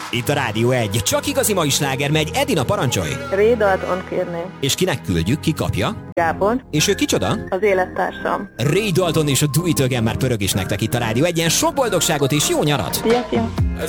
Itt a Rádió 1. Csak igazi mai sláger megy. Edina, parancsolj! Ray Dalton kérném. És kinek küldjük? Ki kapja? Gábor. És ő kicsoda? Az élettársam. Ray Dalton és a Do It Again már pörög is nektek itt a Rádió 1-en. Sok boldogságot és jó nyarat! Szia!